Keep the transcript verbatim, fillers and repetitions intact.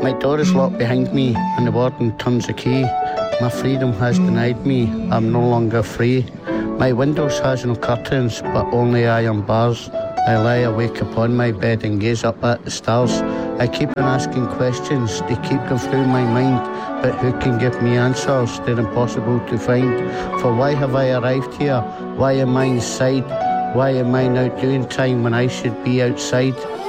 My door is locked behind me and the warden turns the key. My freedom has denied me, I'm no longer free. My windows has no curtains, but only iron bars. I lie awake upon my bed and gaze up at the stars. I keep on asking questions, they keep going through my mind, but who can give me answers? They're impossible to find. For why have I arrived here? Why am I inside? Why am I now doing time when I should be outside?